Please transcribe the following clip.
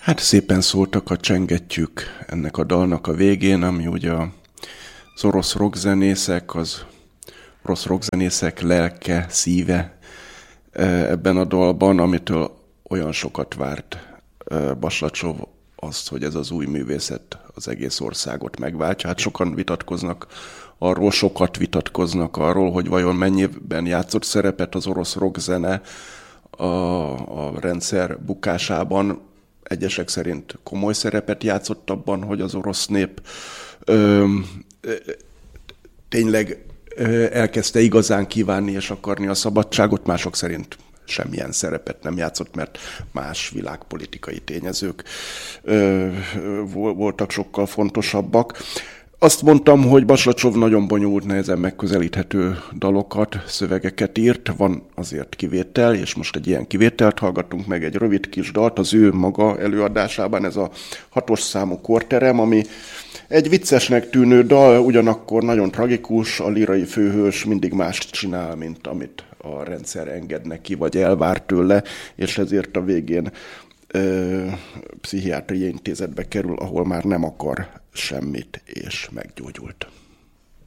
Hát szépen szóltak a Csengettyűk ennek a dalnak a végén, ami ugye az orosz rockzenészek lelke, szíve ebben a dalban, amitől olyan sokat várt Baslacsov azt, hogy ez az új művészet az egész országot megváltja. Hát sokat vitatkoznak arról, hogy vajon mennyiben játszott szerepet az orosz rockzene a rendszer bukásában. Egyesek szerint komoly szerepet játszott abban, hogy az orosz nép tényleg elkezdte igazán kívánni és akarni a szabadságot, mások szerint semmilyen szerepet nem játszott, mert más világpolitikai tényezők voltak sokkal fontosabbak. Azt mondtam, hogy Baslacsov nagyon bonyolult, nehezen megközelíthető dalokat, szövegeket írt, van azért kivétel, és most egy ilyen kivételt hallgatunk meg, egy rövid kis dalt az ő maga előadásában, ez a 6-os számú Korterem, ami egy viccesnek tűnő dal, ugyanakkor nagyon tragikus, a lírai főhős mindig mást csinál, mint amit a rendszer enged neki, vagy elvár tőle, és ezért a végén pszichiátriai intézetbe kerül, ahol már nem akar semmit, és meggyógyult.